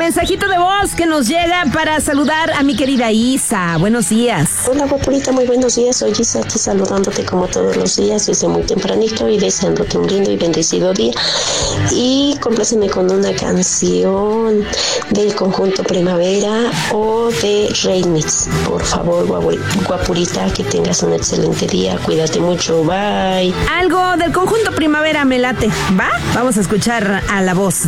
mensajito de voz que nos llega para saludar a mi querida Isa. Buenos días. Hola, guapurita, muy buenos días. Soy Isa, aquí saludándote como todos los días desde muy tempranito y deseándote un lindo y bendecido día. Y compláceme con una canción del conjunto Primavera o de Remix. Por favor, guapurita, que tengas un excelente día. Cuídate mucho. Bye. Algo del conjunto Primavera me late. ¿Va? Vamos a escuchar a la voz